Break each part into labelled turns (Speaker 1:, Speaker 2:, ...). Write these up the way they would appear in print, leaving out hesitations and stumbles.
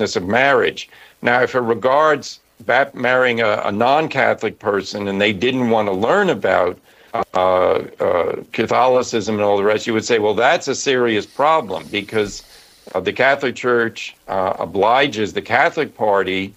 Speaker 1: seriousness of marriage. Now, if it regards marrying a non-Catholic person and they didn't want to learn about Catholicism and all the rest, you would say, well, that's a serious problem, because the Catholic Church obliges the Catholic Party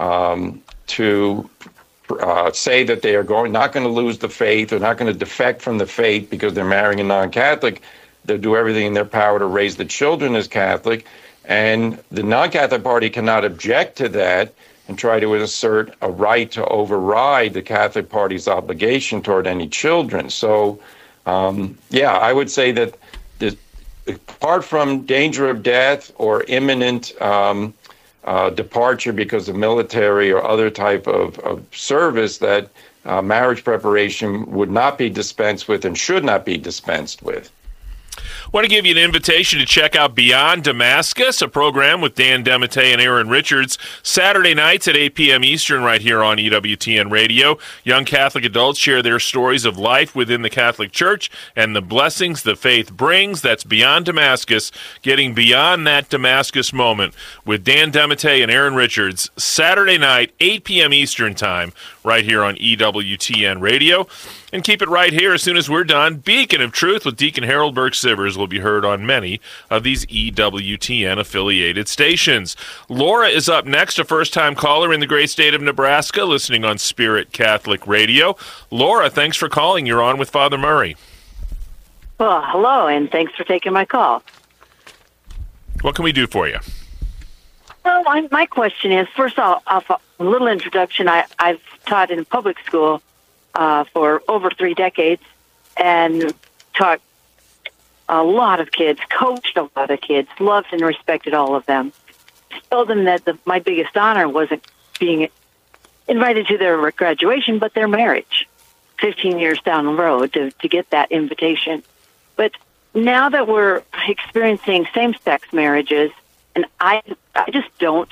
Speaker 1: to say that they are not going to lose the faith, or not going to defect from the faith because they're marrying a non-Catholic. They'll do everything in their power to raise the children as Catholic. And the non-Catholic Party cannot object to that and try to assert a right to override the Catholic Party's obligation toward any children. So, I would say that apart from danger of death or imminent departure because of military or other type of service, that marriage preparation would not be dispensed with and should not be dispensed with.
Speaker 2: I want to give you an invitation to check out Beyond Damascus, a program with Dan DeMattei and Aaron Richards, Saturday nights at 8 p.m. Eastern right here on EWTN Radio. Young Catholic adults share their stories of life within the Catholic Church and the blessings the faith brings. That's Beyond Damascus, getting beyond that Damascus moment with Dan DeMattei and Aaron Richards, Saturday night, 8 p.m. Eastern Time, right here on EWTN Radio. And keep it right here as soon as we're done. Beacon of Truth with Deacon Harold Burke-Sivers will be heard on many of these EWTN-affiliated stations. Laura is up next, a first-time caller in the great state of Nebraska, listening on Spirit Catholic Radio. Laura, thanks for calling. You're on with Father Murray.
Speaker 3: Well, hello, and thanks for taking my call.
Speaker 2: What can we do for you?
Speaker 3: Well, my question is, first off, a little introduction. I've taught in public school for over 3 decades, and taught a lot of kids, coached a lot of kids, loved and respected all of them. Told them that my biggest honor wasn't being invited to their graduation, but their marriage, 15 years down the road to get that invitation. But now that we're experiencing same-sex marriages, and I just don't.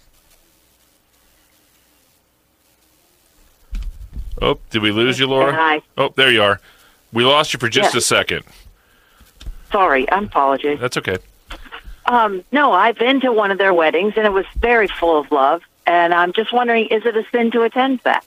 Speaker 2: Oh, did we lose you, Laura? Oh, there you are. We lost you for just a second.
Speaker 3: Sorry, I apologize.
Speaker 2: That's okay.
Speaker 3: No, I've been to one of their weddings, and it was very full of love. And I'm just wondering, is it a sin to attend that?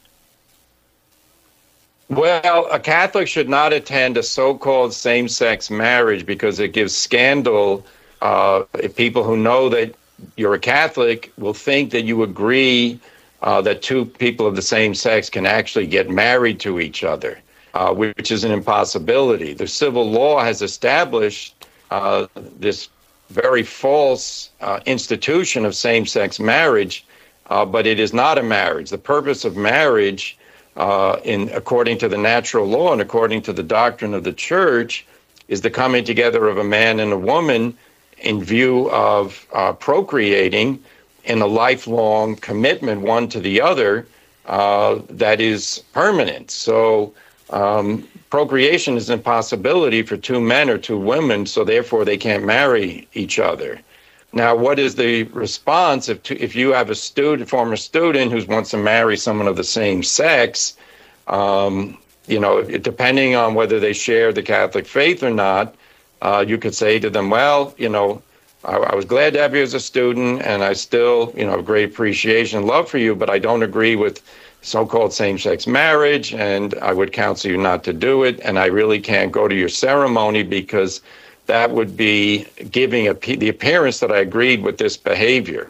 Speaker 1: Well, a Catholic should not attend a so-called same-sex marriage because it gives scandal. If people who know that you're a Catholic will think that you agree that two people of the same sex can actually get married to each other, which is an impossibility. The civil law has established this very false institution of same-sex marriage, but it is not a marriage. The purpose of marriage, according to the natural law and according to the doctrine of the Church, is the coming together of a man and a woman in view of procreating in a lifelong commitment one to the other that is permanent. So procreation is an impossibility for two men or two women, so therefore they can't marry each other. Now, what is the response if you have a former student who wants to marry someone of the same sex? Depending on whether they share the Catholic faith or not, you could say to them, well, I was glad to have you as a student, and I still, have great appreciation and love for you, but I don't agree with so-called same-sex marriage, and I would counsel you not to do it, and I really can't go to your ceremony because that would be giving the appearance that I agreed with this behavior.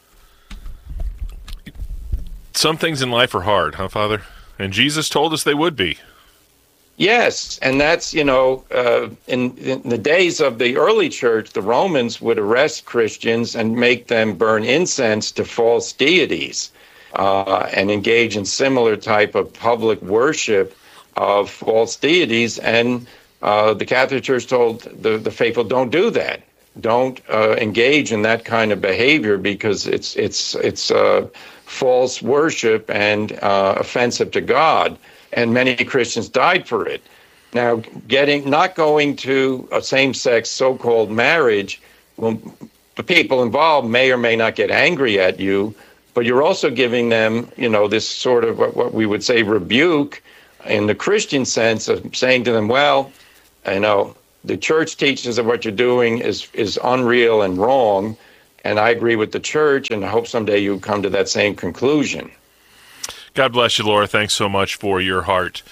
Speaker 2: Some things in life are hard, huh, Father? And Jesus told us they would be.
Speaker 1: Yes, and that's, in the days of the early church, the Romans would arrest Christians and make them burn incense to false deities and engage in similar type of public worship of false deities. And the Catholic Church told the faithful, don't do that. Don't engage in that kind of behavior because it's false worship and offensive to God. And many Christians died for it. Now, not going to a same-sex so-called marriage, well, the people involved may or may not get angry at you, but you're also giving them, this sort of what we would say rebuke in the Christian sense of saying to them, well, the church teaches that what you're doing is unreal and wrong, And I agree with the church, and I hope someday you come to that same conclusion.
Speaker 2: God bless you, Laura. Thanks so much for your heart.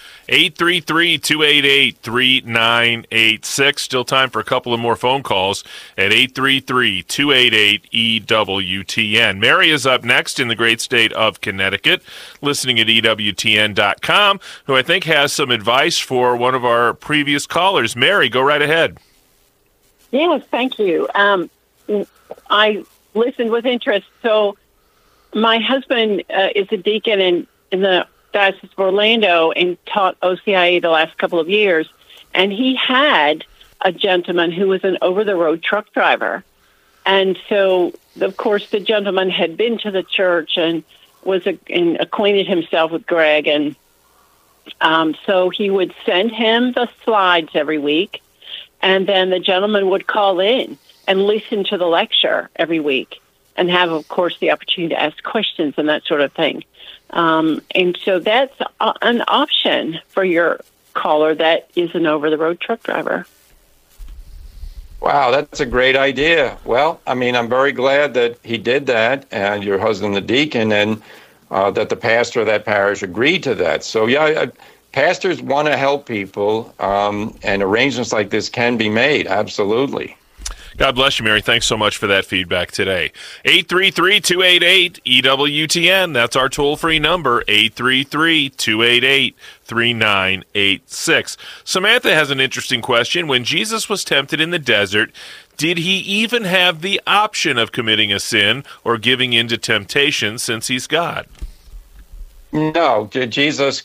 Speaker 2: 833-288-3986. Still time for a couple of more phone calls at 833-288-EWTN. Mary is up next in the great state of Connecticut, listening at EWTN.com, who I think has some advice for one of our previous callers. Mary, go right ahead.
Speaker 4: Yes, thank you. I listened with interest. So my husband is a deacon in the Diocese of Orlando and taught OCIA the last couple of years. And he had a gentleman who was an over-the-road truck driver. And so, of course, the gentleman had been to the church and and acquainted himself with Greg. And so he would send him the slides every week. And then the gentleman would call in and listen to the lecture every week and have, of course, the opportunity to ask questions and that sort of thing. And so that's an option for your caller that is an over-the-road truck driver.
Speaker 1: Wow, that's a great idea. Well, I mean, I'm very glad that he did that, and your husband, the deacon, and that the pastor of that parish agreed to that. So, yeah, pastors want to help people, and arrangements like this can be made, absolutely.
Speaker 2: God bless you, Mary. Thanks so much for that feedback today. 833-288-EWTN. That's our toll-free number, 833-288-3986. Samantha has an interesting question. When Jesus was tempted in the desert, did he even have the option of committing a sin or giving in to temptation since he's God?
Speaker 1: No, Jesus,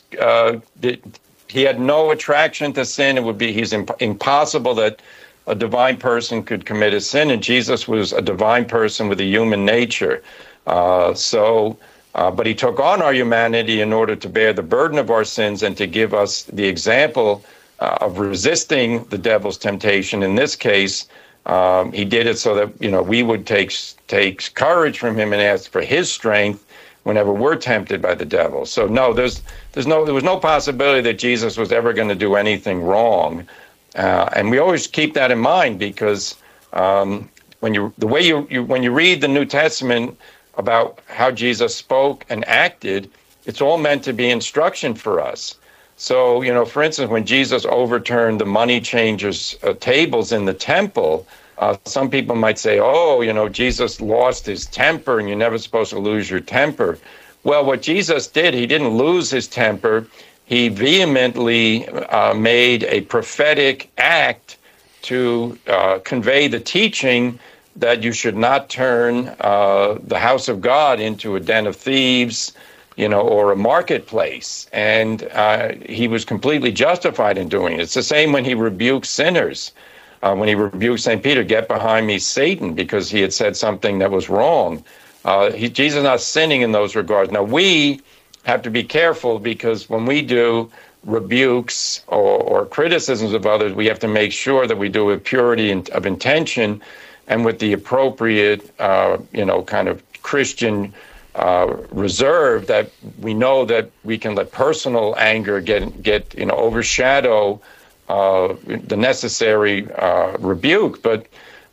Speaker 1: he had no attraction to sin. It would be impossible that a divine person could commit a sin, and Jesus was a divine person with a human nature. But he took on our humanity in order to bear the burden of our sins and to give us the example of resisting the devil's temptation. In this case, he did it so that we would take courage from him and ask for his strength whenever we're tempted by the devil. So no, there was no possibility that Jesus was ever going to do anything wrong. And we always keep that in mind because when you read the New Testament about how Jesus spoke and acted, it's all meant to be instruction for us. So, for instance, when Jesus overturned the money changers' tables in the temple, some people might say, Jesus lost his temper and you're never supposed to lose your temper. Well, what Jesus did, he didn't lose his temper. He vehemently made a prophetic act to convey the teaching that you should not turn the house of God into a den of thieves, or a marketplace. And he was completely justified in doing it. It's the same when he rebuked sinners. When he rebuked St. Peter, "Get behind me, Satan," because he had said something that was wrong. Jesus is not sinning in those regards. Now, we have to be careful because when we do rebukes or criticisms of others, we have to make sure that we do it with purity of intention and with the appropriate, kind of Christian reserve, that we know that we can let personal anger get overshadow the necessary rebuke. But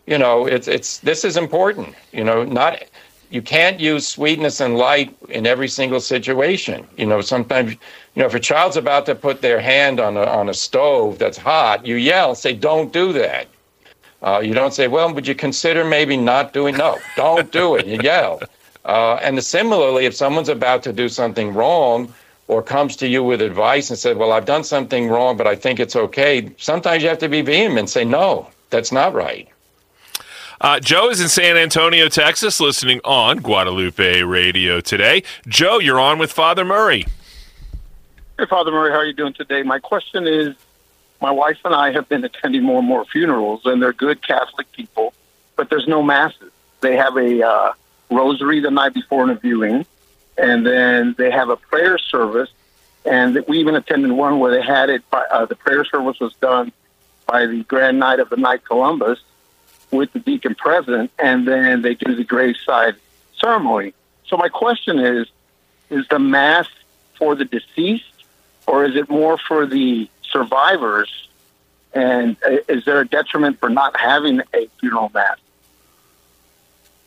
Speaker 1: this is important. You can't use sweetness and light in every single situation. Sometimes, if a child's about to put their hand on a stove that's hot, you yell, say, "Don't do that." You don't say, "Well, would you consider maybe not doing?" No, don't do it. You yell. And similarly, if someone's about to do something wrong or comes to you with advice and said, "Well, I've done something wrong, but I think it's okay," sometimes you have to be vehement and say, "No, that's not right."
Speaker 2: Joe is in San Antonio, Texas, listening on Guadalupe Radio today. Joe, you're on with Father Murray.
Speaker 5: Hey, Father Murray, how are you doing today? My question is, my wife and I have been attending more and more funerals, and they're good Catholic people, but there's no masses. They have a rosary the night before in a viewing, and then they have a prayer service, and we even attended one where they had it, the prayer service was done by the Grand Knight of the Knight Columbus, with the deacon present, and then they do the graveside ceremony. So my question is the Mass for the deceased, or is it more for the survivors? And is there a detriment for not having a funeral Mass?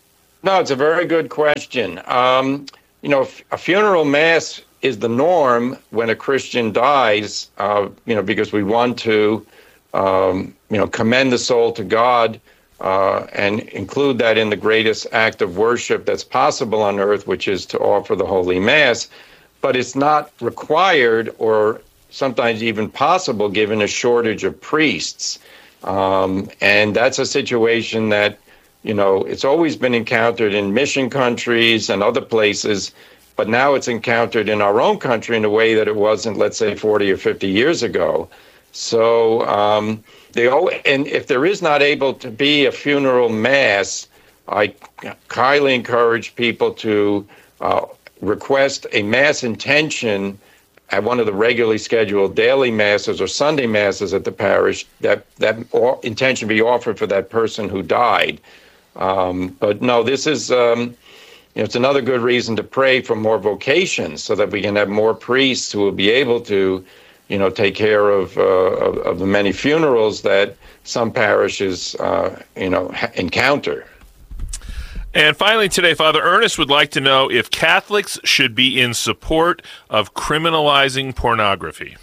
Speaker 1: No, it's a very good question. A funeral mass is the norm when a Christian dies, because we want to, commend the soul to God and include that in the greatest act of worship that's possible on earth, which is to offer the Holy Mass. But it's not required or sometimes even possible given a shortage of priests. And that's a situation that, it's always been encountered in mission countries and other places, but now it's encountered in our own country in a way that it wasn't, let's say, 40 or 50 years ago. So, and if there is not able to be a funeral mass, I highly encourage people to request a mass intention at one of the regularly scheduled daily masses or Sunday masses at the parish, that intention be offered for that person who died. But no, this is, it's another good reason to pray for more vocations so that we can have more priests who will be able to, take care of the many funerals that some parishes, encounter.
Speaker 2: And finally today, Father Ernest would like to know if Catholics should be in support of criminalizing pornography.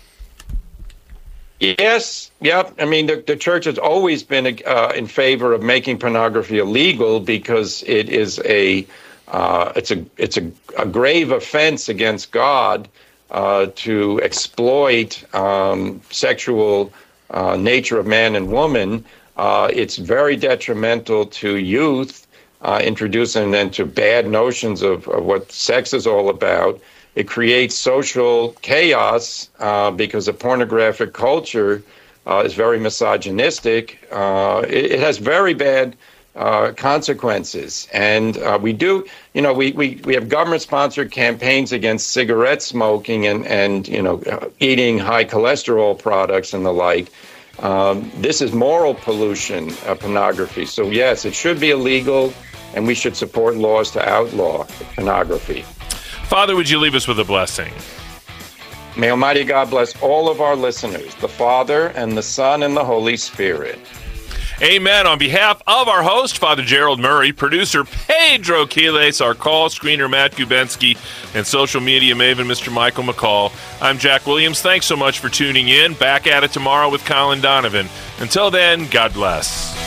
Speaker 1: Yes. Yep. I mean, the church has always been in favor of making pornography illegal because it is it's a grave offense against God to exploit sexual nature of man and woman. It's very detrimental to youth, introducing them to bad notions of what sex is all about. It creates social chaos because the pornographic culture is very misogynistic. It has very bad consequences. And we have government-sponsored campaigns against cigarette smoking and eating high cholesterol products and the like. This is moral pollution, pornography. So yes, it should be illegal, and we should support laws to outlaw pornography.
Speaker 2: Father, would you leave us with a blessing?
Speaker 1: May Almighty God bless all of our listeners, the Father and the Son and the Holy Spirit.
Speaker 2: Amen. On behalf of our host, Father Gerald Murray, producer Pedro Quiles, our call screener Matt Gubensky, and social media maven Mr. Michael McCall, I'm Jack Williams. Thanks so much for tuning in. Back at it tomorrow with Colin Donovan. Until then, God bless.